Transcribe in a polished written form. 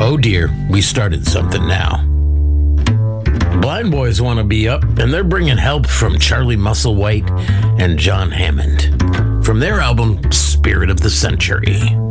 Oh dear, we started something now. Blind Boys Want to Be Up, and they're bringing help from Charlie Musselwhite and John Hammond from their album Spirit of the Century.